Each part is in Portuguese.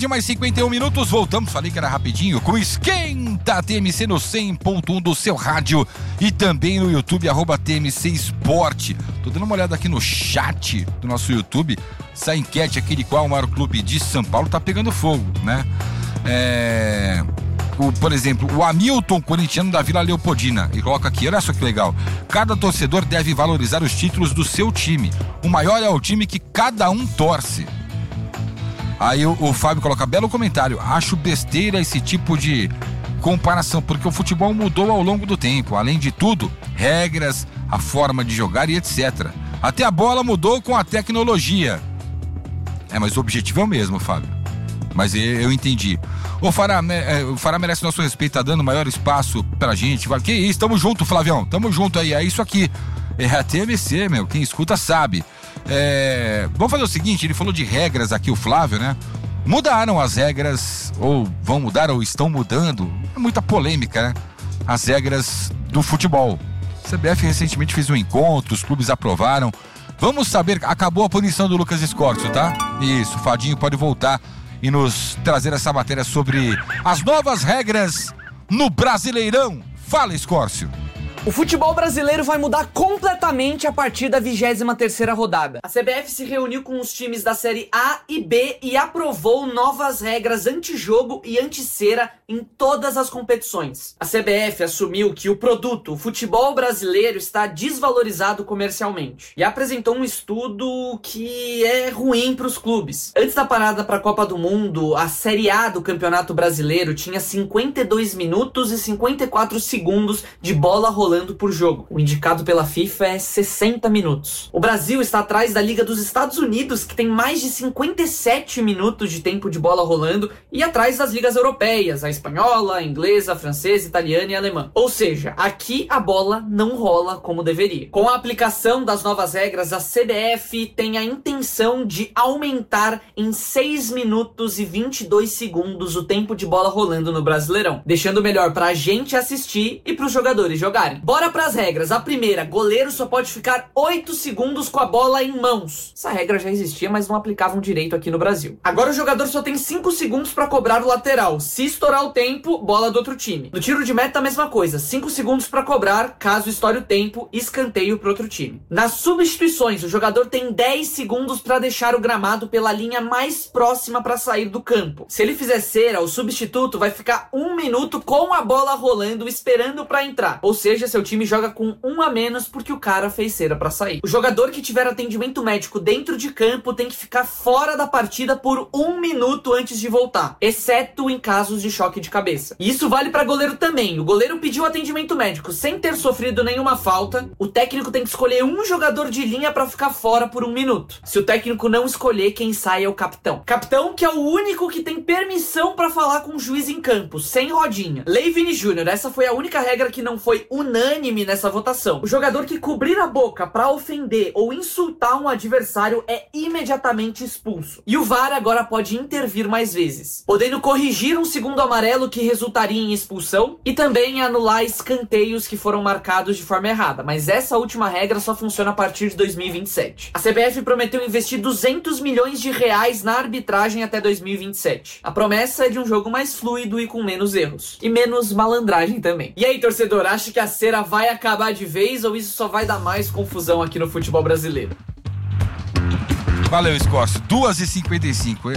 De mais 51 minutos, voltamos, falei que era rapidinho, com Esquenta TMC no 100.1 do seu rádio e também no YouTube, @TMC Esporte. Tô dando uma olhada aqui no chat do nosso YouTube, essa enquete aqui de qual é o maior clube de São Paulo tá pegando fogo, né? Por exemplo, o Hamilton, corintiano da Vila Leopoldina, e coloca aqui, olha só que legal, cada torcedor deve valorizar os títulos do seu time, o maior é o time que cada um torce. Aí o Fábio coloca, belo comentário, acho besteira esse tipo de comparação, porque o futebol mudou ao longo do tempo, além de tudo, regras, a forma de jogar e etc. Até a bola mudou com a tecnologia. Mas o objetivo é o mesmo, Fábio. Mas eu entendi. O Fará merece nosso respeito, tá dando maior espaço pra gente. Que isso, tamo junto, Flavião, tamo junto aí, é isso aqui. É a TMC, meu, quem escuta sabe. Vamos fazer o seguinte, ele falou de regras aqui, o Flávio, né? Mudaram as regras, ou vão mudar, ou estão mudando. É muita polêmica, né? As regras do futebol. A CBF recentemente fez um encontro, os clubes aprovaram. Vamos saber, acabou a punição do Lucas Escórcio, tá? Isso, o Fadinho pode voltar e nos trazer essa matéria sobre as novas regras no Brasileirão. Fala, Escórcio. O futebol brasileiro vai mudar completamente a partir da 23ª rodada. A CBF se reuniu com os times da Série A e B e aprovou novas regras anti-jogo e anti-cera em todas as competições. A CBF assumiu que o produto, o futebol brasileiro, está desvalorizado comercialmente e apresentou um estudo que é ruim para os clubes. Antes da parada para a Copa do Mundo, a Série A do Campeonato Brasileiro tinha 52 minutos e 54 segundos de bola rolando por jogo. O indicado pela FIFA é 60 minutos. O Brasil está atrás da Liga dos Estados Unidos, que tem mais de 57 minutos de tempo de bola rolando, e atrás das ligas europeias, a espanhola, a inglesa, a francesa, a italiana e a alemã. Ou seja, aqui a bola não rola como deveria. Com a aplicação das novas regras, a CBF tem a intenção de aumentar em 6 minutos e 22 segundos o tempo de bola rolando no Brasileirão, deixando melhor pra gente assistir e pros jogadores jogarem. Bora pras regras. A primeira, goleiro só pode ficar 8 segundos com a bola em mãos. Essa regra já existia, mas não aplicavam direito aqui no Brasil. Agora o jogador só tem 5 segundos pra cobrar o lateral. Se estourar o tempo, bola do outro time. No tiro de meta, a mesma coisa. 5 segundos pra cobrar, caso estoure o tempo, escanteio pro outro time. Nas substituições, o jogador tem 10 segundos pra deixar o gramado pela linha mais próxima pra sair do campo. Se ele fizer cera, o substituto vai ficar 1 minuto com a bola rolando, esperando pra entrar. Ou seja, seu time joga com 1 a menos porque o cara fez cera pra sair. O jogador que tiver atendimento médico dentro de campo tem que ficar fora da partida por 1 minuto antes de voltar, exceto em casos de choque de cabeça. E isso vale pra goleiro também. O goleiro pediu atendimento médico sem ter sofrido nenhuma falta. O técnico tem que escolher um jogador de linha pra ficar fora por 1 minuto. Se o técnico não escolher, quem sai é o capitão. Capitão que é o único que tem permissão pra falar com o juiz em campo, sem rodinha. Lei Vini Júnior, essa foi a única regra que não foi unânime nessa votação. O jogador que cobrir a boca pra ofender ou insultar um adversário é imediatamente expulso. E o VAR agora pode intervir mais vezes, podendo corrigir um segundo amarelo que resultaria em expulsão e também anular escanteios que foram marcados de forma errada. Mas essa última regra só funciona a partir de 2027. A CBF prometeu investir 200 milhões de reais na arbitragem até 2027. A promessa é de um jogo mais fluido e com menos erros. E menos malandragem também. E aí, torcedor, acha que a cera vai acabar de vez ou isso só vai dar mais confusão aqui no futebol brasileiro? Valeu, Escórcio. 2h55.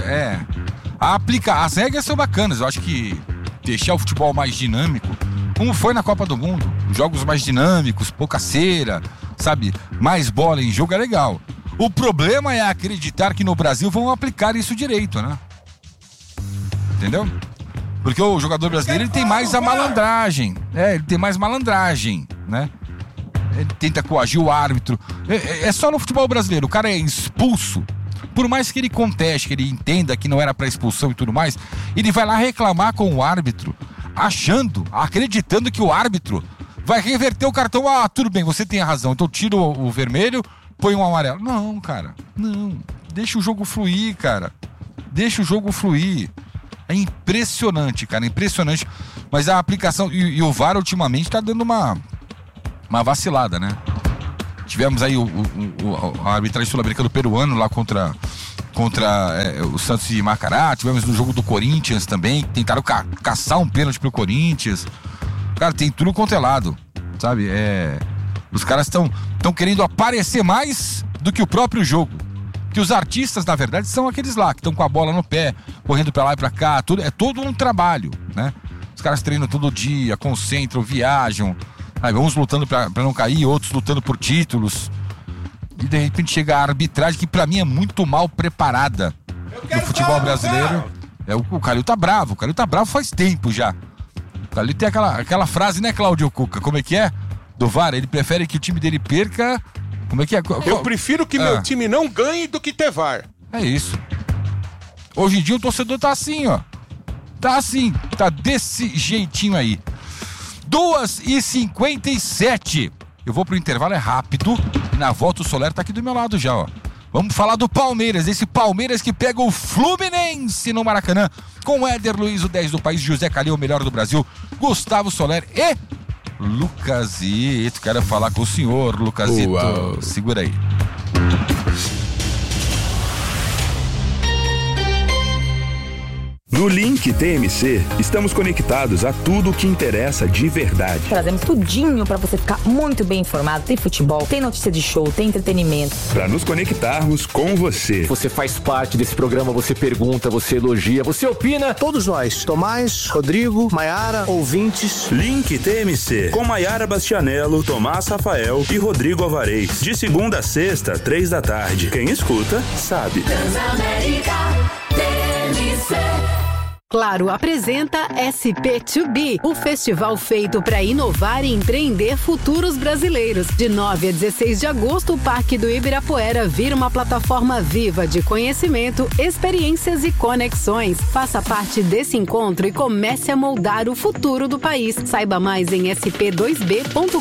As regras são bacanas. Eu acho que deixar o futebol mais dinâmico, como foi na Copa do Mundo, jogos mais dinâmicos, pouca cera, sabe? Mais bola em jogo é legal. O problema é acreditar que no Brasil vão aplicar isso direito, né? Entendeu? Porque o jogador brasileiro ele tem mais a malandragem. Ele tem mais malandragem, né? Ele tenta coagir o árbitro. É só no futebol brasileiro. O cara é expulso. Por mais que ele conteste, que ele entenda que não era pra expulsão e tudo mais, ele vai lá reclamar com o árbitro, acreditando que o árbitro vai reverter o cartão. Ah, tudo bem, você tem a razão. Então tira o vermelho, põe um amarelo. Não, cara. Não. Deixa o jogo fluir, cara. Deixa o jogo fluir. É impressionante, cara, impressionante. Mas a aplicação, e o VAR ultimamente tá dando uma vacilada, né? Tivemos aí a arbitragem sul-americana peruano lá contra contra o Santos de Macará, tivemos no jogo do Corinthians também, tentaram caçar um pênalti pro Corinthians. Cara, tem tudo quanto é lado, sabe? Os caras estão querendo aparecer mais do que o próprio jogo. Que os artistas, na verdade, são aqueles lá que estão com a bola no pé, correndo pra lá e pra cá, é todo um trabalho, né? Os caras treinam todo dia, concentram, viajam, sabe? Uns lutando pra não cair, outros lutando por títulos. E de repente chega a arbitragem, que pra mim é muito mal preparada no futebol brasileiro. O Calil tá bravo faz tempo já. O Calil tem aquela frase, né, Cláudio Cuca? Como é que é? Do VAR, ele prefere que o time dele perca. Como é que é? Eu prefiro que meu time não ganhe do que ter VAR. É isso. Hoje em dia o torcedor tá assim, ó. Tá assim, tá desse jeitinho aí. 2h57. Eu vou pro intervalo, é rápido. E na volta o Soler tá aqui do meu lado já, ó. Vamos falar do Palmeiras, esse Palmeiras que pega o Fluminense no Maracanã. Com Éder Luiz, o 10 do país, José Calil, o melhor do Brasil, Gustavo Soler e Lucasito. Quero falar com o senhor, Lucasito. Uau. Segura aí. No Link TMC, estamos conectados a tudo o que interessa de verdade. Trazemos tudinho para você ficar muito bem informado. Tem futebol, tem notícia de show, tem entretenimento. Para nos conectarmos com você. Você faz parte desse programa, você pergunta, você elogia, você opina. Todos nós, Tomás, Rodrigo, Maiara, ouvintes. Link TMC, com Maiara Bastianello, Tomás Rafael e Rodrigo Alvarez. De segunda a sexta, 3 da tarde. Quem escuta, sabe. Transamérica TMC. Claro apresenta SP2B, o festival feito para inovar e empreender futuros brasileiros. De 9 a 16 de agosto, o Parque do Ibirapuera vira uma plataforma viva de conhecimento, experiências e conexões. Faça parte desse encontro e comece a moldar o futuro do país. Saiba mais em sp2b.com.br.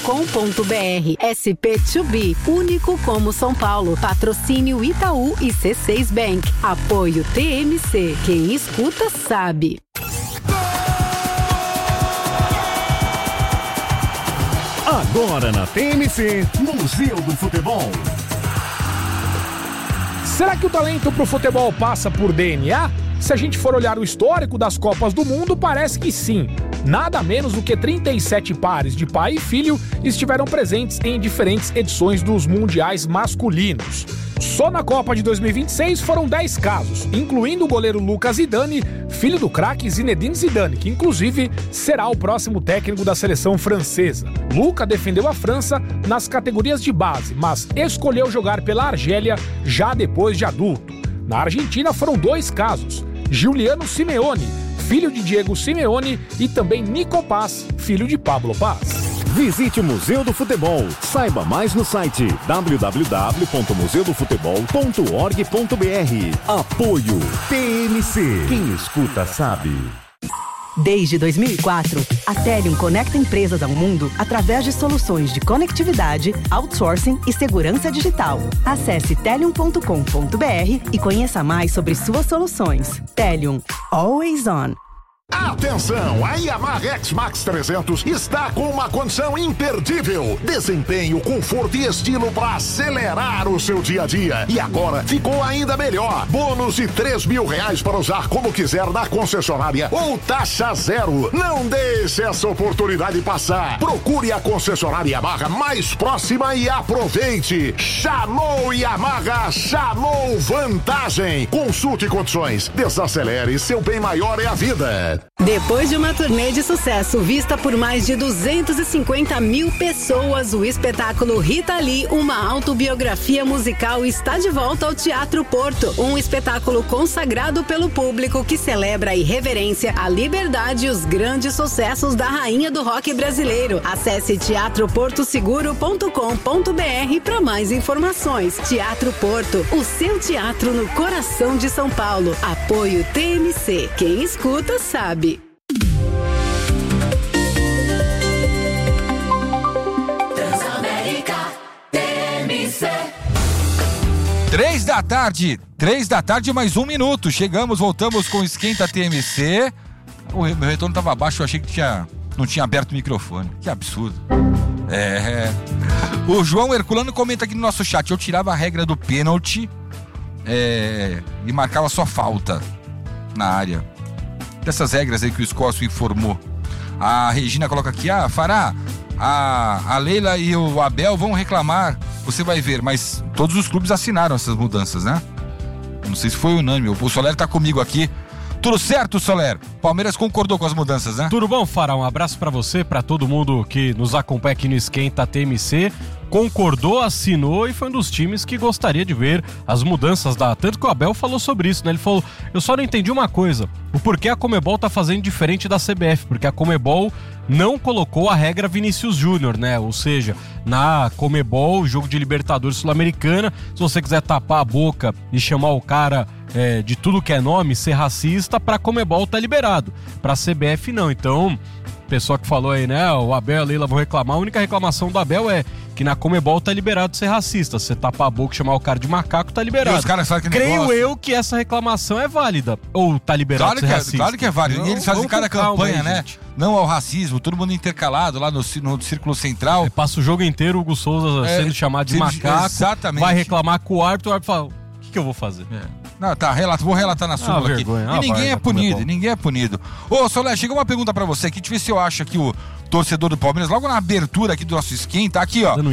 SP2B, único como São Paulo. Patrocínio Itaú e C6 Bank. Apoio TMC. Quem escuta sabe. Agora na TMC, Museu do Futebol. Será que o talento pro futebol passa por DNA? Se a gente for olhar o histórico das Copas do Mundo, parece que sim. Nada menos do que 37 pares de pai e filho estiveram presentes em diferentes edições dos mundiais masculinos. Só na Copa de 2026 foram 10 casos, incluindo o goleiro Lucas Zidane, filho do craque Zinedine Zidane, que inclusive será o próximo técnico da seleção francesa. Luca defendeu a França nas categorias de base, mas escolheu jogar pela Argélia já depois de adulto. Na Argentina foram 2 casos: Giuliano Simeone, filho de Diego Simeone, e também Nico Paz, filho de Pablo Paz. Visite o Museu do Futebol. Saiba mais no site www.museudofutebol.org.br. Apoio TMC. Quem escuta sabe. Desde 2004, a Telium conecta empresas ao mundo através de soluções de conectividade, outsourcing e segurança digital. Acesse telium.com.br e conheça mais sobre suas soluções. Telium, always on. Atenção, a Yamaha X-Max 300 está com uma condição imperdível. Desempenho, conforto e estilo para acelerar o seu dia a dia. E agora ficou ainda melhor. Bônus de R$3.000 para usar como quiser na concessionária ou taxa zero. Não deixe essa oportunidade passar. Procure a concessionária Yamaha mais próxima e aproveite. Chamou Yamaha, chamou vantagem. Consulte condições. Desacelere, seu bem maior é a vida. Depois de uma turnê de sucesso vista por mais de 250 mil pessoas, o espetáculo Rita Lee, uma autobiografia musical, está de volta ao Teatro Porto. Um espetáculo consagrado pelo público que celebra a irreverência, a liberdade e os grandes sucessos da rainha do rock brasileiro. Acesse teatroportoseguro.com.br para mais informações. Teatro Porto, o seu teatro no coração de São Paulo. Apoio TMC. Quem escuta sabe. 3 da tarde, mais 1 minuto. Chegamos, voltamos com o Esquenta TMC. O meu retorno estava baixo, eu achei que não tinha aberto o microfone. Que absurdo. O João Herculano comenta aqui no nosso chat: eu tirava a regra do pênalti e marcava só falta na área. Dessas regras aí que o Scócio informou. A Regina coloca aqui, Fará, a Leila e o Abel vão reclamar, você vai ver, mas todos os clubes assinaram essas mudanças, né? Não sei se foi unânime, o Soler tá comigo aqui. Tudo certo, Soler? Palmeiras concordou com as mudanças, né? Tudo bom, Fará? Um abraço pra você, pra todo mundo que nos acompanha aqui no Esquenta TMC. Concordou, assinou e foi um dos times que gostaria de ver as mudanças tanto que o Abel falou sobre isso, né? Ele falou, eu só não entendi uma coisa, o porquê a Conmebol tá fazendo diferente da CBF, porque a Conmebol não colocou a regra Vinícius Júnior, né? Ou seja, na Conmebol, jogo de Libertadores Sul-Americana, se você quiser tapar a boca e chamar o cara de tudo que é nome, ser racista, pra Conmebol tá liberado, pra CBF não. Então, pessoa que falou aí, né, o Abel e a Leila vão reclamar, a única reclamação do Abel é que na Conmebol tá liberado de ser racista, você tapar a boca e chamar o cara de macaco, tá liberado. E os caras sabem que Creio eu que essa reclamação é válida, ou tá liberado de ser racista. Claro que é válido, então, e eles fazem cada campanha, aí, né? Gente. Não ao racismo, todo mundo intercalado lá no Círculo Central. Passa o jogo inteiro o Hugo Souza sendo chamado de macaco, exatamente. Vai reclamar com o árbitro fala, o que eu vou fazer? Não, tá, vou relatar na súmula aqui. E ninguém é punido. Ô, Soler, chegou uma pergunta pra você aqui, deixa eu ver se eu acho aqui o torcedor do Palmeiras, logo na abertura aqui do nosso Esquenta, aqui, ó.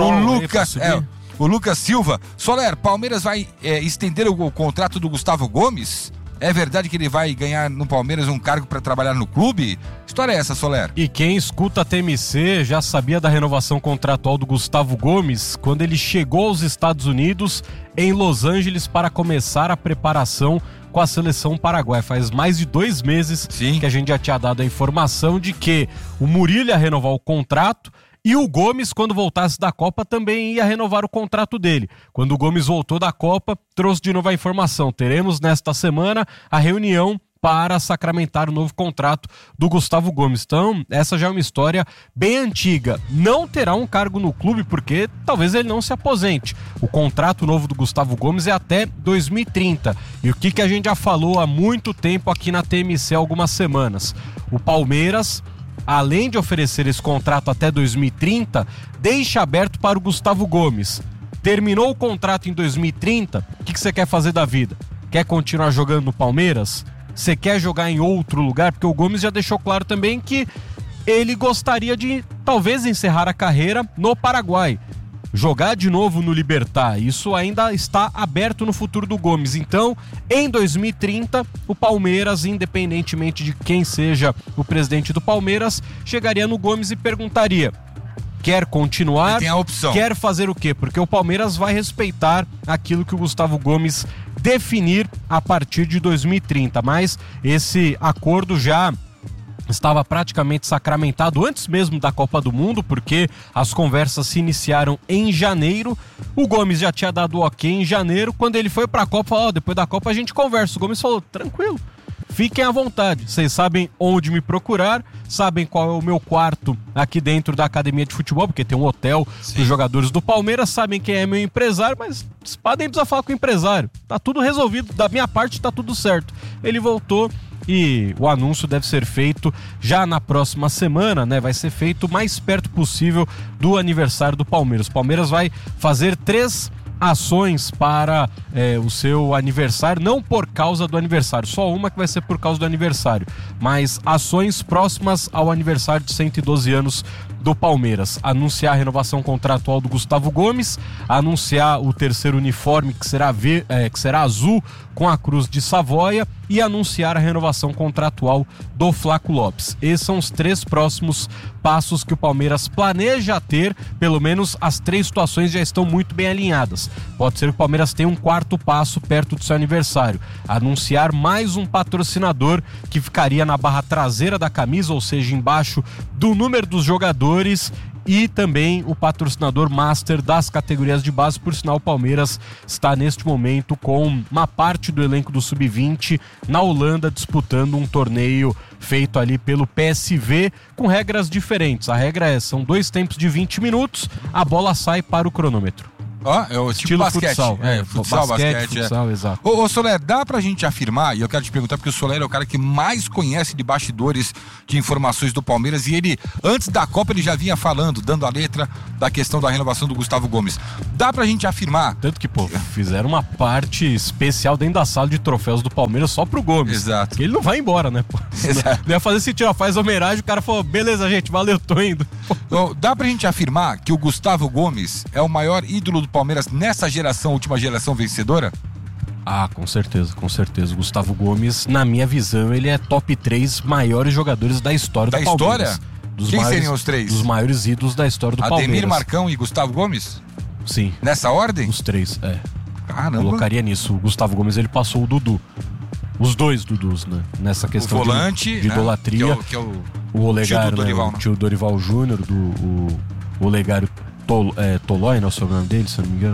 O Lucas Silva. Soler, Palmeiras vai estender o contrato do Gustavo Gomes? É verdade que ele vai ganhar no Palmeiras um cargo para trabalhar no clube? Que história é essa, Soler? E quem escuta a TMC já sabia da renovação contratual do Gustavo Gomes quando ele chegou aos Estados Unidos, em Los Angeles, para começar a preparação com a seleção paraguaia. Faz mais de 2 meses que a gente já tinha dado a informação de que o Murilo ia renovar o contrato e o Gomes, quando voltasse da Copa, também ia renovar o contrato dele. Quando o Gomes voltou da Copa, trouxe de novo a informação. Teremos nesta semana a reunião para sacramentar o novo contrato do Gustavo Gomes. Então, essa já é uma história bem antiga. Não terá um cargo no clube porque talvez ele não se aposente. O contrato novo do Gustavo Gomes é até 2030. E o que a gente já falou há muito tempo aqui na TMC há algumas semanas? O Palmeiras, além de oferecer esse contrato até 2030, deixa aberto para o Gustavo Gomes. Terminou o contrato em 2030, o que você quer fazer da vida? Quer continuar jogando no Palmeiras? Você quer jogar em outro lugar? Porque o Gomes já deixou claro também que ele gostaria de talvez encerrar a carreira no Paraguai. Jogar de novo no Libertad, isso ainda está aberto no futuro do Gomes. Então, em 2030, o Palmeiras, independentemente de quem seja o presidente do Palmeiras, chegaria no Gomes e perguntaria: quer continuar? Tem a opção. Quer fazer o quê? Porque o Palmeiras vai respeitar aquilo que o Gustavo Gomes definir a partir de 2030. Mas esse acordo já estava praticamente sacramentado antes mesmo da Copa do Mundo, porque as conversas se iniciaram em janeiro. O Gomes já tinha dado ok em janeiro. Quando ele foi pra Copa, falou, depois da Copa a gente conversa. O Gomes falou, tranquilo, fiquem à vontade, vocês sabem onde me procurar, sabem qual é o meu quarto aqui dentro da academia de futebol, porque tem um hotel dos jogadores do Palmeiras, sabem quem é meu empresário, mas vocês podem precisar falar com o empresário, tá tudo resolvido, da minha parte tá tudo certo. Ele voltou e o anúncio deve ser feito já na próxima semana, né? Vai ser feito o mais perto possível do aniversário do Palmeiras. O Palmeiras vai fazer 3 ações para o seu aniversário, não por causa do aniversário, só uma que vai ser por causa do aniversário, mas ações próximas ao aniversário de 112 anos do Palmeiras. Anunciar a renovação contratual do Gustavo Gomes, anunciar o terceiro uniforme que será azul com a cruz de Savoia e anunciar a renovação contratual do Flaco Lopes. Esses são os 3 próximos passos que o Palmeiras planeja ter, pelo menos as 3 situações já estão muito bem alinhadas. Pode ser que o Palmeiras tenha um 4º passo perto do seu aniversário, anunciar mais um patrocinador que ficaria na barra traseira da camisa, ou seja, embaixo do número dos jogadores, e também o patrocinador master das categorias de base. Por sinal, o Palmeiras está neste momento com uma parte do elenco do Sub-20 na Holanda disputando um torneio feito ali pelo PSV com regras diferentes. A regra são 2 tempos de 20 minutos, a bola sai para o cronômetro. É o estilo basquete. futsal. Basquete. Futsal, exato. Ô Soler, dá pra gente afirmar, e eu quero te perguntar, porque o Soler é o cara que mais conhece de bastidores de informações do Palmeiras, e ele, antes da Copa, ele já vinha falando, dando a letra da questão da renovação do Gustavo Gomes. Dá pra gente afirmar... Tanto que, fizeram uma parte especial dentro da sala de troféus do Palmeiras só pro Gomes. Exato. Porque ele não vai embora, né, pô? Exato. Não ia fazer esse tiro, faz homenagem, o cara falou, beleza, gente, valeu, tô indo. Então, dá pra gente afirmar que o Gustavo Gomes é o maior ídolo do Palmeiras nessa geração, última geração vencedora? Ah, com certeza, com certeza. O Gustavo Gomes, na minha visão, ele é top 3 maiores jogadores da história do Palmeiras. Da história? Quem seriam os 3? Dos maiores ídolos da história do Palmeiras. Ademir, Marcão e Gustavo Gomes? Sim. Nessa ordem? Os 3, Caramba. Colocaria nisso. O Gustavo Gomes, ele passou o Dudu. Os 2 Dudus, né? Nessa questão o volante, de idolatria. Que é o Olegário, Dorival, né? O tio Dorival Júnior, o Olegário Tolói, não é o sobrenome dele, se eu não me engano.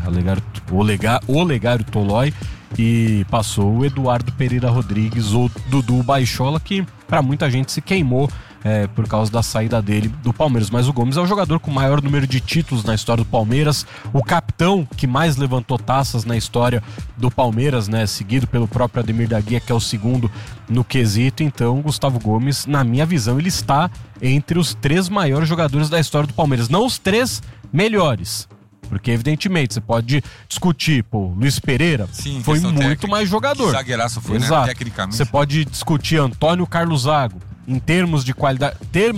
Olegário Tolói. E passou o Eduardo Pereira Rodrigues, ou Dudu Baixola, que pra muita gente se queimou por causa da saída dele do Palmeiras. Mas o Gomes é o jogador com o maior número de títulos na história do Palmeiras, o capitão que mais levantou taças na história do Palmeiras, né? Seguido pelo próprio Ademir da Guia, que é o segundo no quesito. Então, o Gustavo Gomes, na minha visão, ele está entre os 3 maiores jogadores da história do Palmeiras. Não os 3 melhores. Porque, evidentemente, você pode discutir, Luiz Pereira foi muito mais jogador. Zagueiraço foi, exato, né? Tecnicamente. Você pode discutir Antônio Carlos Zago. Em termos de qualidade,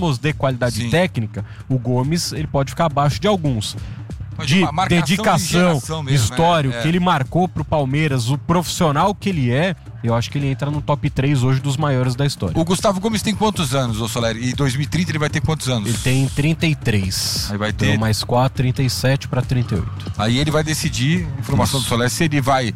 técnica, o Gomes ele pode ficar abaixo de alguns. De dedicação, mesmo, história, que ele marcou pro Palmeiras, o profissional que ele é, eu acho que ele entra no top 3 hoje dos maiores da história. O Gustavo Gomes tem quantos anos, ô Soler? E em 2030 ele vai ter quantos anos? Ele tem 33. Aí vai ter... Então, mais 4, 37 para 38. Aí ele vai decidir, informação do Soler, se ele vai...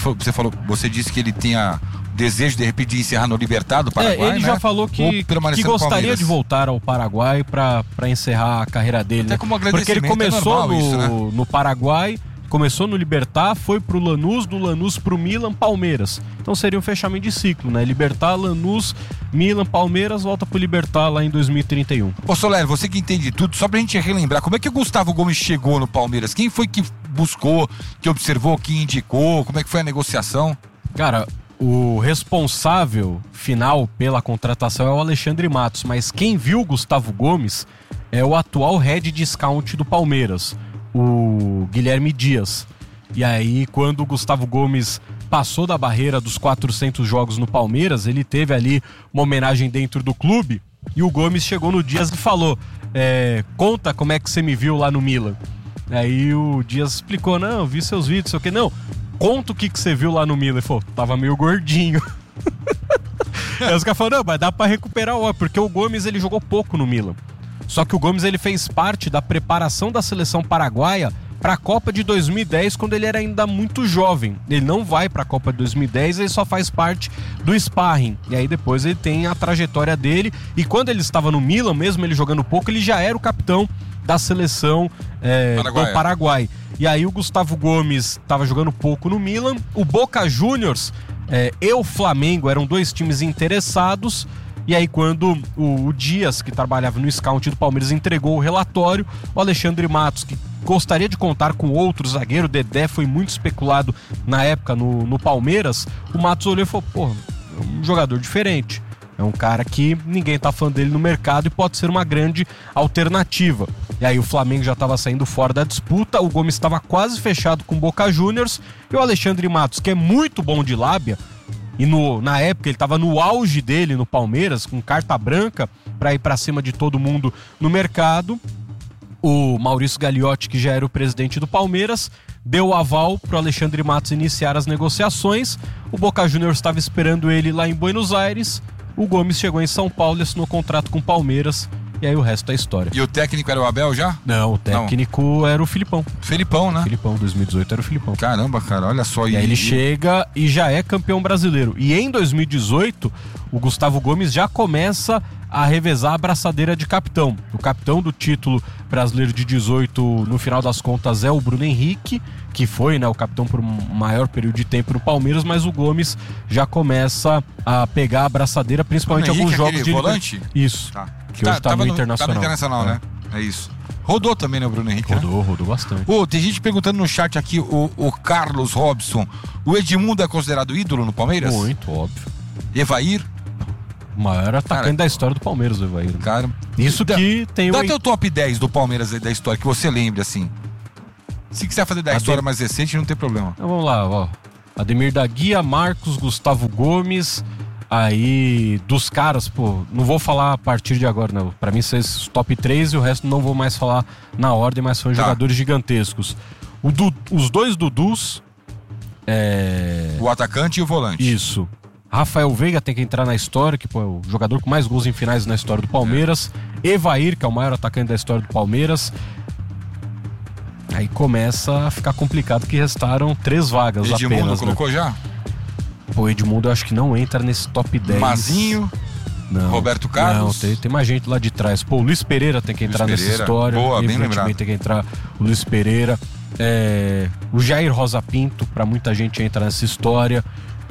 Você disse que ele tem desejo de repente de encerrar no Libertad do Paraguai, ele já falou que gostaria de voltar ao Paraguai para encerrar a carreira dele. Até como agradecimento. Porque ele começou no, no Paraguai, começou no Libertad, foi pro Lanús, do Lanús pro Milan, Palmeiras. Então seria um fechamento de ciclo, né? Libertad, Lanús, Milan, Palmeiras, volta pro Libertad lá em 2031. Ô Soler, você que entende tudo, só pra gente relembrar, como é que o Gustavo Gomes chegou no Palmeiras? Quem foi que buscou, que observou, que indicou? Como é que foi a negociação? Cara, o responsável final pela contratação é o Alexandre Matos, mas quem viu o Gustavo Gomes é o atual head de scout do Palmeiras, o Guilherme Dias. E aí, quando o Gustavo Gomes passou da barreira dos 400 jogos no Palmeiras, ele teve ali uma homenagem dentro do clube, e o Gomes chegou no Dias e falou, conta como é que você me viu lá no Milan. Aí o Dias explicou, não, vi seus vídeos, sei o que, não, conta o que você viu lá no Milan. Ele falou, tava meio gordinho. Aí os caras falaram, não, mas dá pra recuperar o porque o Gomes ele jogou pouco no Milan. Só que o Gomes ele fez parte da preparação da seleção paraguaia para a Copa de 2010, quando ele era ainda muito jovem. Ele não vai para a Copa de 2010, ele só faz parte do sparring. E aí depois ele tem a trajetória dele. E quando ele estava no Milan, mesmo ele jogando pouco, ele já era o capitão da seleção do Paraguai. E aí o Gustavo Gomes estava jogando pouco no Milan. O Boca Juniors e o Flamengo eram 2 times interessados. E aí quando o Dias, que trabalhava no scout do Palmeiras, entregou o relatório, o Alexandre Matos, que gostaria de contar com outro zagueiro, o Dedé foi muito especulado na época no Palmeiras, o Matos olhou e falou, é um jogador diferente. É um cara que ninguém tá falando dele no mercado e pode ser uma grande alternativa. E aí o Flamengo já estava saindo fora da disputa, o Gomes estava quase fechado com o Boca Juniors, e o Alexandre Matos, que é muito bom de lábia, e na época ele estava no auge dele no Palmeiras, com carta branca para ir para cima de todo mundo no mercado. O Maurício Gagliotti, que já era o presidente do Palmeiras, deu o aval para o Alexandre Matos iniciar as negociações. O Boca Juniors estava esperando ele lá em Buenos Aires. O Gomes chegou em São Paulo e assinou contrato com o Palmeiras. E aí o resto é história. E o técnico era o Abel já? Não, o técnico era o Filipão. Filipão, né? Filipão, 2018 era o Filipão. Caramba, cara, olha só. E aí ele chega e já é campeão brasileiro. E em 2018, o Gustavo Gomes já começa a revezar a braçadeira de capitão. O capitão do título brasileiro de 18, no final das contas, é o Bruno Henrique, que foi, né, o capitão por um maior período de tempo no Palmeiras, mas o Gomes já começa a pegar a braçadeira, principalmente alguns jogos de volante? Isso. Tá. Que hoje tá no Internacional. Tá no Internacional, né? É isso. Rodou também, né, o Bruno Henrique? Rodou bastante. Tem gente perguntando no chat aqui, o Carlos Robson, o Edmundo é considerado ídolo no Palmeiras? Muito, óbvio. Evair? O maior atacante da história do Palmeiras, o Evair. Cara, isso que tem Dá teu top 10 do Palmeiras da história, que você lembre, assim. Se quiser fazer da história mais recente, não tem problema. Então, vamos lá, ó. Ademir da Guia, Marcos, Gustavo Gomes. Aí, dos caras, não vou falar a partir de agora, não. Pra mim, são esses top 3 e o resto não vou mais falar na ordem, mas são jogadores gigantescos. Os dois Dudus. O atacante e o volante. Isso. Rafael Veiga tem que entrar na história, que é o jogador com mais gols em finais na história do Palmeiras. Evair, que é o maior atacante da história do Palmeiras. Aí começa a ficar complicado, que restaram 3 vagas apenas. Edmundo colocou já? Edmundo eu acho que não entra nesse top 10. Mazinho? Não. Roberto Carlos? Não, tem mais gente lá de trás. O Luiz Pereira tem que entrar nessa história. Boa, bem lembrado. Tem que entrar o Luiz Pereira. O Jair Rosa Pinto, pra muita gente, entra nessa história.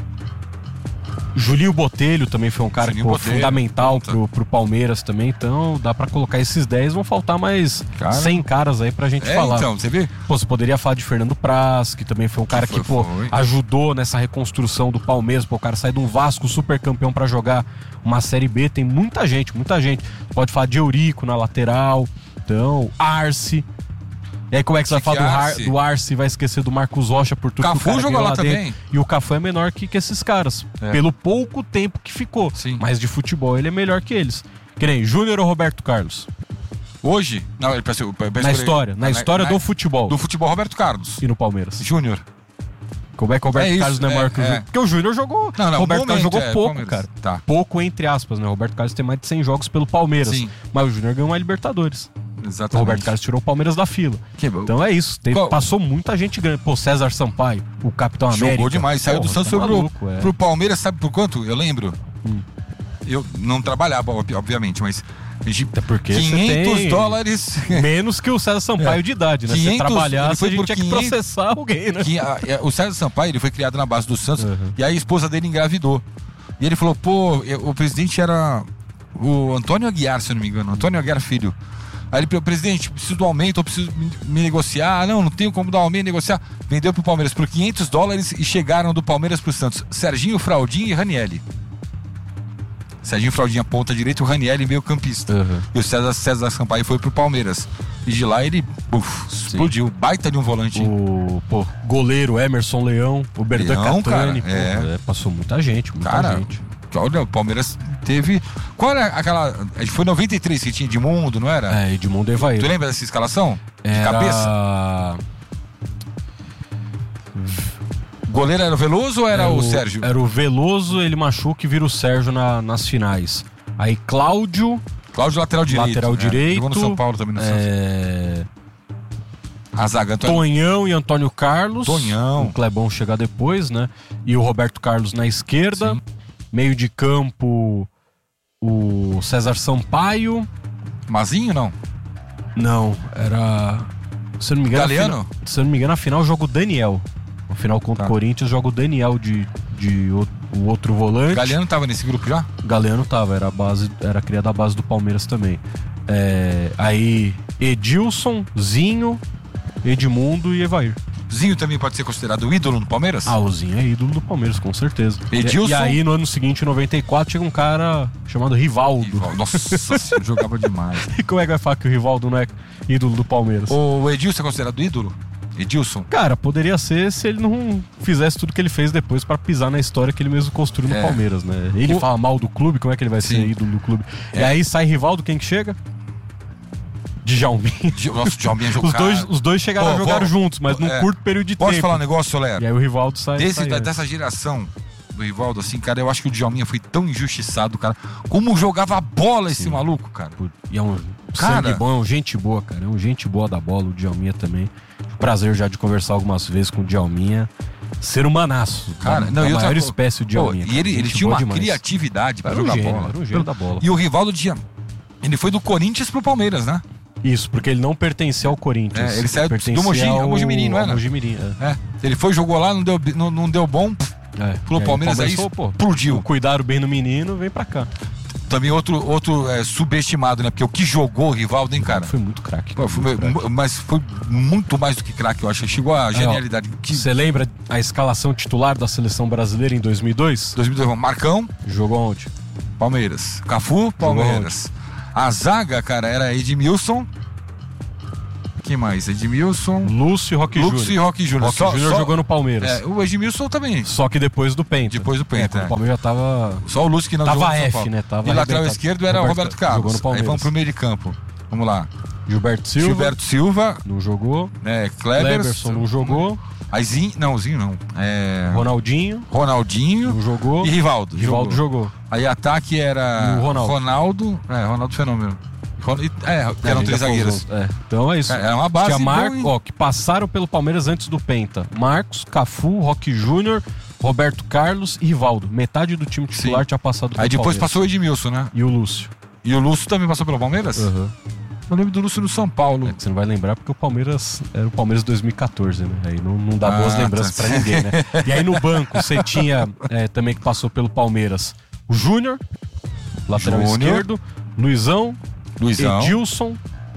Julinho Botelho também foi um cara que foi fundamental pro Palmeiras também. Então dá pra colocar esses 10. Vão faltar mais 100 caras aí pra gente falar. Então, você vê? Você poderia falar de Fernando Praz, que também foi um cara que ajudou nessa reconstrução do Palmeiras. O cara sai de um Vasco super campeão pra jogar uma Série B. Tem muita gente. Pode falar de Eurico na lateral. Então, Arce. E aí como é que você vai falar do Arce, vai esquecer do Marcos Rocha por tudo que o cara jogou lá também. E o Cafu é menor que esses caras, pelo pouco tempo que ficou. Sim. Mas de futebol ele é melhor que eles. Que nem Júnior ou Roberto Carlos? Hoje? Não, ele na história do futebol. Do futebol, Roberto Carlos. E no Palmeiras? Júnior. Como é que o Roberto Carlos não é maior que o Júnior? Porque o Júnior jogou. Não, Roberto Carlos jogou pouco, Palmeiras. Cara. Pouco entre aspas, né? O Roberto Carlos tem mais de 100 jogos pelo Palmeiras. Sim. Mas o Júnior ganhou uma Libertadores. Exatamente. O Roberto Carlos tirou o Palmeiras da fila. Então é isso. Passou muita gente ganhando. César Sampaio, o Capitão América. Jogou demais. Saiu do Santos pro Palmeiras, sabe por quanto? Eu lembro. Eu não trabalhava, obviamente, mas... Até porque $500... Menos que o César Sampaio de idade, né? Se trabalhasse, a gente tinha que processar alguém, né? O César Sampaio, ele foi criado na base do Santos, e aí a esposa dele engravidou. E ele falou, o presidente era o Antônio Aguiar, se eu não me engano. Antônio Aguiar Filho. Aí ele falou, presidente, preciso do aumento, eu preciso me negociar. Não tenho como dar aumento, negociar. Vendeu pro Palmeiras por $500 e chegaram do Palmeiras pro Santos Serginho, Fraldinho e Ranielli. Serginho Fraldinha ponta direita, o Ranielli meio campista. E o César Sampaio foi pro Palmeiras. E de lá ele explodiu. Baita de um volante. O goleiro Emerson Leão, o Berdan Catani. Passou muita gente, gente. Olha, o Palmeiras teve... Qual era aquela... Foi 93 que tinha Edmundo, não era? Edmundo e Evair. Tu lembra dessa escalação? De cabeça? O goleiro era o Veloso ou era o Sérgio? Era o Veloso, ele machuca e vira o Sérgio nas finais. Aí Cláudio, lateral direito. Jogou no São Paulo também no Santos. A zaga, Tonhão e Antônio Carlos. O Clebão chegar depois, né? E o Roberto Carlos na esquerda. Sim. Meio de campo, o César Sampaio. Mazinho, não? Não, era... Se eu não me engano, Galeano? Se eu não me engano, na final joga o Daniel. No final contra o Corinthians joga o Daniel o outro volante. Galeano tava nesse grupo já? Galeano tava, era criado a base do Palmeiras também. Aí Edilson, Zinho, Edmundo e Evair. Zinho também pode ser considerado ídolo do Palmeiras? O Zinho é ídolo do Palmeiras, com certeza. Edilson? E aí no ano seguinte, em 94, chega um cara chamado Rivaldo. Nossa, jogava demais. E como é que vai falar que o Rivaldo não é ídolo do Palmeiras? O Edilson é considerado ídolo? Edilson? Cara, poderia ser se ele não fizesse tudo que ele fez depois pra pisar na história que ele mesmo construiu no Palmeiras, né? Ele fala mal do clube, como é que ele vai ser ídolo do clube? E aí sai Rivaldo, quem que chega? Djalminha. Nossa, o Djalminha jogou. Os dois chegaram a jogar juntos, mas num curto período de tempo. Posso falar um negócio, Léo? E aí o Rivaldo sai. Dessa geração do Rivaldo, assim, cara, eu acho que o Djalminha foi tão injustiçado, cara. Como jogava a bola esse maluco, cara. E é um sangue bom, é um gente boa, cara. É um gente boa da bola, o Djalminha também. Prazer já de conversar algumas vezes com o Djalminha. Ser humanaço. Cara, a maior espécie de Djalminha. E ele tinha uma criatividade pra jogar bola. Era um gênio da bola. E o Rivaldo ele foi do Corinthians pro Palmeiras, né? Isso, porque ele não pertencia ao Corinthians. Ele saiu do Mojimirim, não era? Ele foi, jogou lá, não deu bom. Pro Palmeiras aí explodiu. Cuidaram bem no menino, vem pra cá. Também outro subestimado, né? Porque o que jogou o Rivaldo, hein, cara? Foi muito craque. Mas foi muito mais do que craque, eu acho. Chegou a genialidade. Você lembra a escalação titular da seleção brasileira em 2002? 2002, Marcão. Jogou onde? Palmeiras. Cafu, Palmeiras. A zaga, cara, era Edmilson. Quem mais? Edmilson. Lúcio e Roque Júnior. Roque Júnior jogou no Palmeiras. O Edmilson também. Só que depois do Penta. O Palmeiras já tava... Só o Lúcio que não jogou no São F, Paulo. Né? E lateral esquerdo era o Roberto Carlos. Jogou no Palmeiras. Aí vamos pro meio de campo. Vamos lá. Gilberto Silva. Não jogou. Cleberson não jogou. Aí Zinho não. Ronaldinho. Não jogou. E Rivaldo jogou. Aí ataque era Ronaldo. Ronaldo Fenômeno. Eram 3 zagueiros. Então é isso. É uma base. Tinha que passaram pelo Palmeiras antes do Penta. Marcos, Cafu, Roque Júnior, Roberto Carlos e Rivaldo. Metade do time titular tinha passado pelo Aí depois Palmeiras. Passou o Edmilson, né? E o Lúcio. E o Lúcio também passou pelo Palmeiras? Uhum. Eu lembro do Lúcio no São Paulo. Você não vai lembrar porque o Palmeiras era o Palmeiras 2014, né? Aí não dá boas lembranças pra ninguém, né? E aí no banco você tinha também que passou pelo Palmeiras o Júnior, lateral esquerdo, Luizão, Edilson.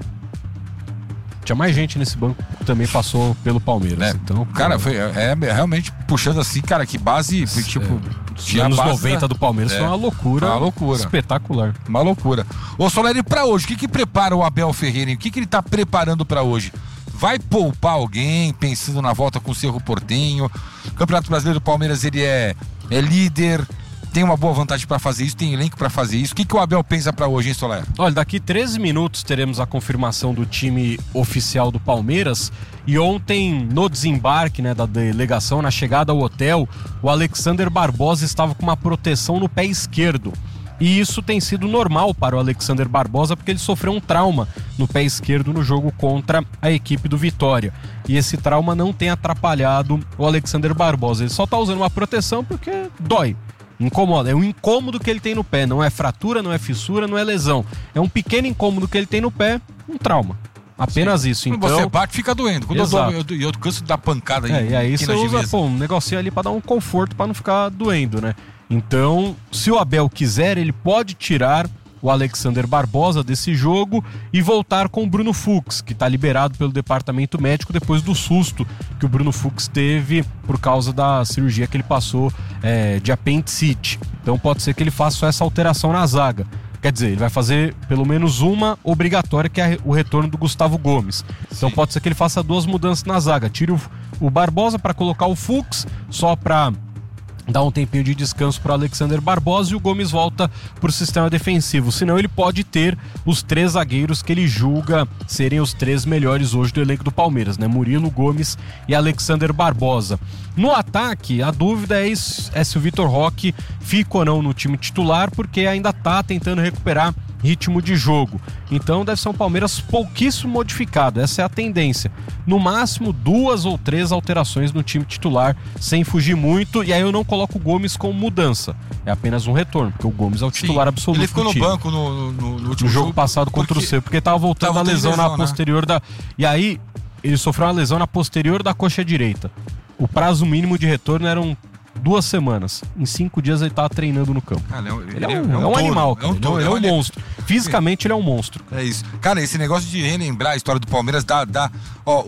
Tinha mais gente nesse banco que também passou pelo Palmeiras. Então, cara, foi realmente puxando assim, cara, que base, tipo... Os anos 90 do Palmeiras foi uma loucura. Espetacular. Uma loucura. Ô, Soleri, pra hoje, o que prepara o Abel Ferreira? O que ele tá preparando pra hoje? Vai poupar alguém, pensando na volta com o Cerro Porteño? O Campeonato Brasileiro do Palmeiras, ele é líder, tem uma boa vantagem pra fazer isso, tem elenco pra fazer isso. O que o Abel pensa pra hoje, hein, Soler? Olha, daqui 13 minutos teremos a confirmação do time oficial do Palmeiras. E ontem, no desembarque, né, da delegação, na chegada ao hotel, o Alexander Barbosa estava com uma proteção no pé esquerdo. E isso tem sido normal para o Alexander Barbosa, porque ele sofreu um trauma no pé esquerdo no jogo contra a equipe do Vitória. E esse trauma não tem atrapalhado o Alexander Barbosa. Ele só está usando uma proteção porque dói. Incomoda, é um incômodo que ele tem no pé, não é fratura, não é fissura, não é lesão. É um pequeno incômodo que ele tem no pé, um trauma. Apenas isso. Quando então, você bate, fica doendo. Quando eu canso de dar pancada aí. E aí você usa um negocinho ali pra dar um conforto, pra não ficar doendo, né? Então, se o Abel quiser, ele pode tirar o Alexander Barbosa desse jogo e voltar com o Bruno Fux, que está liberado pelo departamento médico depois do susto que o Bruno Fux teve por causa da cirurgia que ele passou de apendicite. Então pode ser que ele faça só essa alteração na zaga. Quer dizer, ele vai fazer pelo menos uma obrigatória, que é o retorno do Gustavo Gomes. Então pode ser que ele faça 2 mudanças na zaga. Tire o Barbosa para colocar o Fux, só para dar um tempinho de descanso para o Alexander Barbosa, e o Gomes volta para o sistema defensivo. Senão ele pode ter os 3 zagueiros que ele julga serem os 3 melhores hoje do elenco do Palmeiras, né? Murilo, Gomes e Alexander Barbosa. No ataque, a dúvida é se o Vitor Roque fica ou não no time titular, porque ainda está tentando recuperar ritmo de jogo. Então deve ser um Palmeiras pouquíssimo modificado, essa é a tendência. No máximo 2 ou 3 alterações no time titular, sem fugir muito, e aí eu não coloco o Gomes como mudança, é apenas um retorno, porque o Gomes é o titular absoluto. Ele ficou no banco no último jogo passado contra o C, porque estava voltando a lesão na posterior da... E aí ele sofreu uma lesão na posterior da coxa direita. O prazo mínimo de retorno eram 2 semanas. Em 5 dias ele estava treinando no campo. Cara, ele é um animal, cara. Ele é um monstro. Fisicamente ele é um monstro. É isso. Cara, esse negócio de relembrar a história do Palmeiras dá... Ó,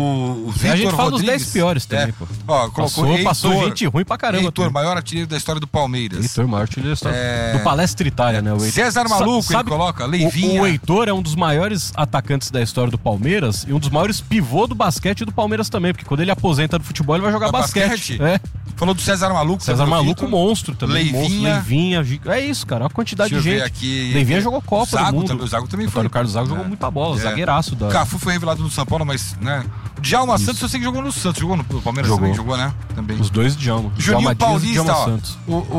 o Vitor Rodrigues... A gente fala dos 10 piores também, pô. Ó, passou gente ruim pra caramba. Heitor, maior artilheiro da história do Palmeiras. Heitor, maior artilheiro da história. Do Palestra Itália, né? O César Maluco, ele coloca. Leivinha. O Heitor é um dos maiores atacantes da história do Palmeiras e um dos maiores pivô do basquete do Palmeiras também, porque quando ele aposenta do futebol, ele vai jogar basquete. Falou do César Maluco. César Maluco, monstro também. Leivinha. É isso, cara. A quantidade de gente. Leivinha jogou Copa do Mundo. O Zago também foi. O Carlos Zago jogou muita bola. Zagueiraço. O Cafu foi revelado no São Paulo, mas, né? Djalma Santos, eu sei que jogou no Santos. Jogou no Palmeiras também? Jogou, né? Também. Os dois Djalma. Juninho Paulista, Djalma Santos.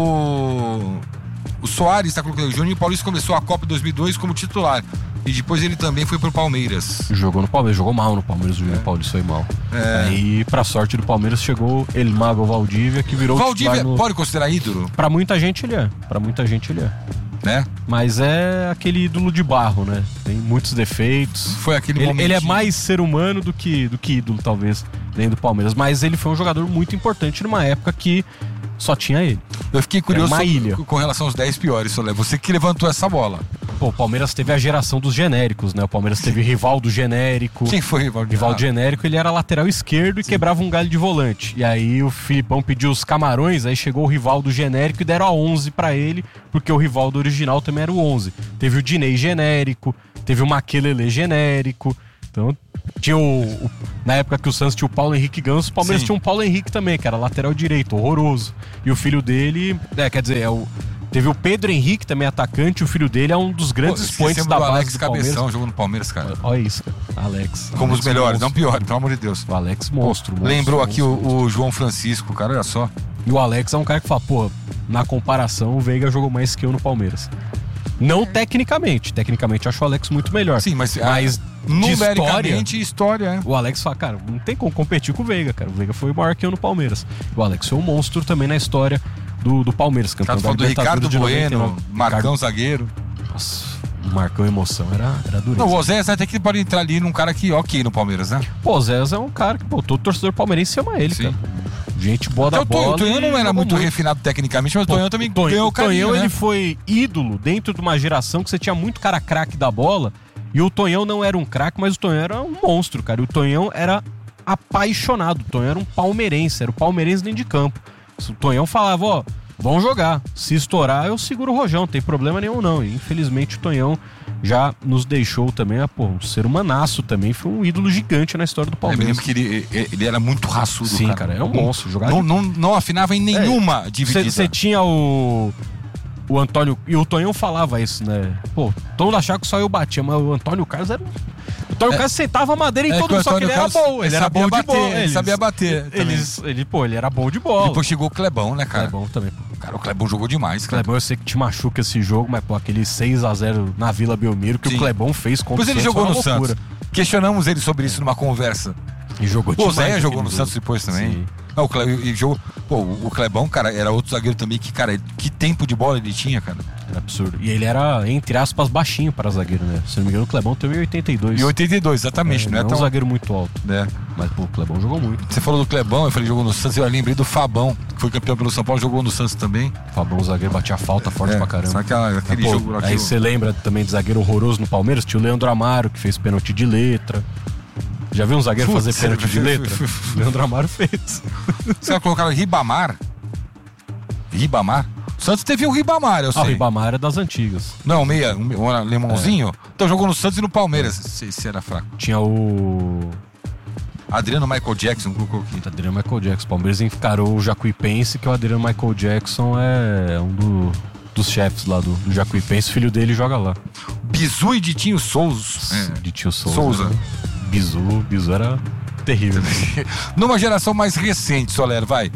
O Soares está colocando. O Juninho Paulista começou a Copa 2002 como titular. E depois ele também foi pro Palmeiras. Jogou no Palmeiras, jogou mal no Palmeiras, o Juninho Paulista foi mal. Aí, pra sorte do Palmeiras, chegou El Mago Valdívia, que virou Valdívia pode considerar ídolo? Pra muita gente ele é. Né? Mas é aquele ídolo de barro, né? Tem muitos defeitos. Foi aquele momento. Ele é mais ser humano do que ídolo, talvez. dentro do Palmeiras. Mas ele foi um jogador muito importante numa época que só tinha ele. Eu fiquei curioso uma ilha. Com relação aos 10 piores, Solé. Você que levantou essa bola. Pô, o Palmeiras teve a geração dos genéricos, né? O Palmeiras teve Rivaldo genérico. Quem foi Rivaldo? Rivaldo genérico, ele era lateral esquerdo e quebrava um galho de volante. E aí o Filipão pediu os camarões, aí chegou o Rivaldo genérico e deram a 11 pra ele, porque o Rivaldo original também era o 11. Teve o Diney genérico, teve o Maquelele genérico. Então, tinha na época que o Santos tinha o Paulo Henrique Ganso, o Palmeiras tinha um Paulo Henrique também, que era lateral direito, horroroso. E o filho dele, teve o Pedro Henrique, também atacante, o filho dele é um dos grandes expoentes da base Alex do Palmeiras. Cabeção jogou no Palmeiras, cara. Olha isso, cara. Alex. Como Alex os melhores, monstro. não pior, pelo amor de Deus. O Alex monstro. Lembrou aqui o João Francisco, cara, olha só. E o Alex é um cara que fala, pô, na comparação, o Veiga jogou mais que eu no Palmeiras. Não tecnicamente. Tecnicamente, eu acho o Alex muito melhor. Sim, mas numericamente, história. O Alex fala, cara, não tem como competir com o Veiga, cara. O Veiga foi maior que eu no Palmeiras. O Alex foi um monstro também na história do Palmeiras. Campeão da Libertadores. Ricardo Bueno, Marcão zagueiro. Nossa, o Marcão emoção era dureza. Não, o Oséias até que pode entrar ali num cara que no Palmeiras, né? Pô, o Oséias é um cara que, todo torcedor palmeirense ama ele, cara. Gente boa da bola. O Tonhão não era muito refinado tecnicamente, mas o Tonhão também ganhou o carinho, Tonhão, né? ele foi ídolo dentro de uma geração que você tinha muito cara craque da bola, e o Tonhão não era um craque, mas o Tonhão era um monstro, cara. E o Tonhão era apaixonado, o Tonhão era um palmeirense, era o palmeirense dentro de campo. O Tonhão falava, ó, vão jogar, se estourar eu seguro o rojão, não tem problema nenhum não. E infelizmente o Tonhão já nos deixou também, um ser humanaço também, foi um ídolo gigante na história do Palmeiras. Eu me lembro que ele era muito raçudo, sim, cara. Era um monstro. Não afinava em nenhuma dividida. Você tinha o Antônio, e o Tonhão falava isso, né? Pô, todo mundo achava que só eu batia, mas o Antônio Carlos era... O Antônio Carlos sentava a madeira em todo mundo, só que ele era bom. Ele era bom de bola. Ele sabia bater. Ele era bom de bola. Depois chegou o Clebão, né, cara? Clebão também, pô. Cara, o Clebão jogou demais, cara. Clebão, eu sei que te machuca esse jogo, mas, pô, aquele 6-0 na Vila Belmiro que o Clebão fez contra o Santos. Depois ele jogou no Santos. Questionamos ele sobre isso numa conversa. E jogou demais. O Zé jogou no Santos depois também. Sim. Não, o Clebão, cara, era outro zagueiro também que, cara, que tempo de bola ele tinha, cara. Era absurdo. E ele era, entre aspas, baixinho para zagueiro, né? Se não me engano, o Clebão teve 82. E 82, exatamente. Não é tão... um zagueiro muito alto. É. Mas, pô, o Clebão jogou muito. Você falou do Clebão, eu falei jogou no Santos, eu lembrei do Fabão, que foi campeão pelo São Paulo, jogou no Santos também. Fabão, o zagueiro, batia falta forte pra caramba. Sabe aquele jogo... Aí você lembra também de zagueiro horroroso no Palmeiras? Tinha o Leandro Amaro, que fez pênalti de letra. Já viu um zagueiro fazer pênalti de letra? Leandro Amaro fez. Você vai colocar o Ribamar? Ribamar? O Santos teve o Ribamar, eu sei. O Ribamar é das antigas. Não, um alemãozinho. Então jogou no Santos e no Palmeiras. Se era fraco. Tinha o... Adriano Michael Jackson, colocou aqui. Adriano Michael Jackson. O Palmeiras encarou o Jacuipense, que o Adriano Michael Jackson é um dos chefes lá do Jacuipense. O filho dele joga lá. Bizu e Ditinho Souza. Ditinho Souza. Né? Bizu era terrível. Numa geração mais recente, Soler, vai.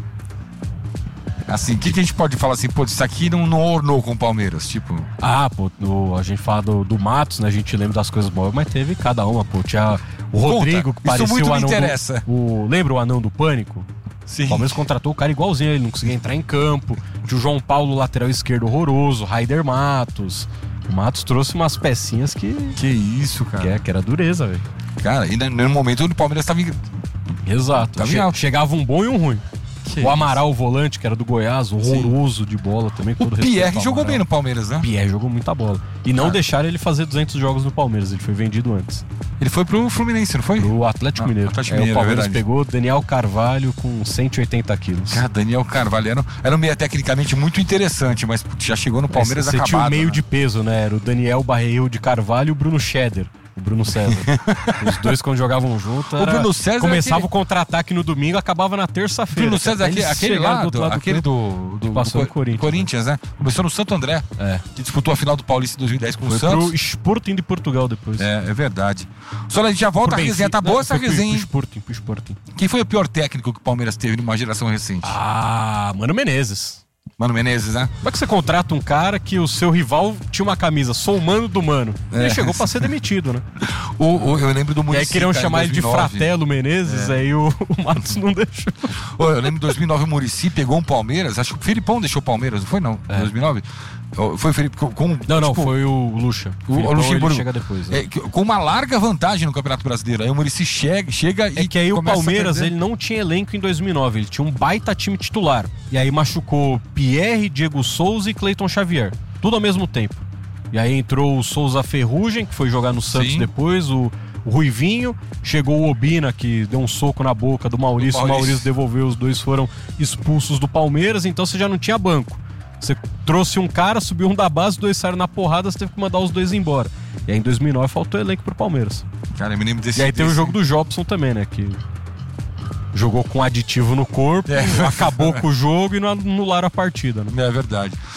Assim, o que a gente pode falar assim, pô, isso aqui não ornou com o Palmeiras, tipo... A gente fala do Matos, né, a gente lembra das coisas boas, mas teve cada uma, pô, tinha o Rodrigo, que parecia muito o anão me interessa. Lembra o anão do Pânico? Sim. O Palmeiras contratou o cara igualzinho, ele não conseguia entrar em campo. Tinha o João Paulo, lateral esquerdo, horroroso, Raider Matos. O Matos trouxe umas pecinhas que... Que isso, cara. Que era dureza, velho. Cara, e no momento o Palmeiras tava... Exato. Chegava um bom e um ruim. O Amaral, o volante, que era do Goiás, horroroso de bola também. O Pierre jogou bem no Palmeiras, né? O Pierre jogou muita bola. E não deixaram ele fazer 200 jogos no Palmeiras, ele foi vendido antes. Ele foi pro Fluminense, não foi? Pro Atlético Mineiro. O Palmeiras pegou Daniel Carvalho com 180 quilos. Cara, Daniel Carvalho era um meia tecnicamente muito interessante, mas já chegou no Palmeiras acabado. Você tinha o meio de peso, né? Era o Daniel Barreiro de Carvalho e o Bruno Scheder. O Bruno César. Os dois, quando jogavam junto, o Bruno César começava o contra-ataque no domingo, acabava na terça-feira. O Bruno César, aquele do passou no Corinthians, né? Começou no Santo André, que disputou a final do Paulista em 2010 com o Santos. Foi pro Sporting de Portugal depois. É verdade. Só a gente já volta a resenha. Tá boa essa resenha, hein? Pro Sporting. Quem foi o pior técnico que o Palmeiras teve numa geração recente? Mano Menezes. Mano Menezes, né? Como é que você contrata um cara que o seu rival tinha uma camisa, sou o mano do mano? Ele chegou pra ser demitido, né? Eu lembro do Muricy. E aí queriam chamar ele de Fratelo Menezes, aí o Matos não deixou. Eu lembro de 2009 o Muricy pegou um Palmeiras, acho que o Filipão deixou o Palmeiras, não foi não? 2009. Foi o Felipe com... Não, foi o Lucha. O Luxemburgo chega depois. Né? Com uma larga vantagem no Campeonato Brasileiro. Aí o Muricy chega e... É que aí o Palmeiras, ele não tinha elenco em 2009. Ele tinha um baita time titular. E aí machucou Pierre, Diego Souza e Cleiton Xavier. Tudo ao mesmo tempo. E aí entrou o Souza Ferrugem, que foi jogar no Santos depois, o Ruivinho, chegou o Obina, que deu um soco na boca do Maurício. O Maurício devolveu, os dois foram expulsos do Palmeiras, então você já não tinha banco. Você trouxe um cara, subiu um da base, os dois saíram na porrada, você teve que mandar os dois embora. E aí em 2009 faltou elenco pro Palmeiras. Cara, eu me lembro desse... E aí tem o jogo do Jobson também, né, que jogou com aditivo no corpo, acabou com o jogo e não anularam a partida. Né? É verdade.